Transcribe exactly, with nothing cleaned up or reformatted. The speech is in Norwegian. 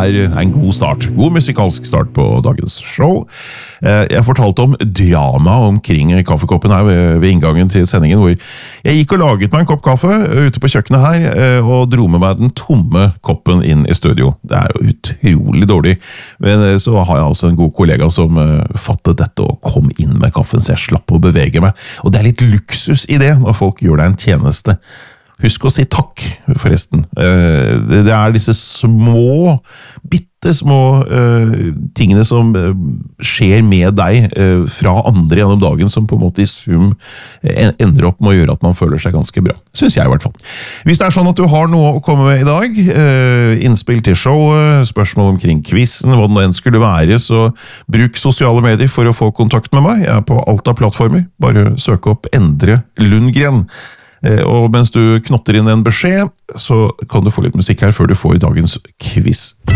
er en god start. God musikalsk start på dagens show. Jeg fortalte om drama omkring kaffekoppen her ved, ved inngangen til sendingen, hvor jeg gikk og laget meg en kopp kaffe ute på kjøkkenet her, og dro med meg den tomme koppen inn i studio. Det er jo utrolig dårlig, men så har jeg altså en god kollega som fattet dette og kom inn med kaffen, så jeg slapp å bevege meg. Og det er litt luksus i det når folk gjør deg en tjeneste. Husk å si takk, forresten. Det er disse små, bitte små tingene som skjer med deg fra andre gjennom dagen, som på en måte i sum ender opp med å gjøre at man føler seg ganske bra. Synes jeg i hvert fall. Hvis det er sånn at du har noe å komme med i dag, innspill til showet, spørsmål omkring quizen, hva det nå enn skulle være, så bruk sosiale medier for å få kontakt med meg. Jeg er på alt av plattformer. Bare søk opp Endre Lundgren. Og mens du knotter inn en beskjed, så kan du få litt musikk her før du får dagens quiz.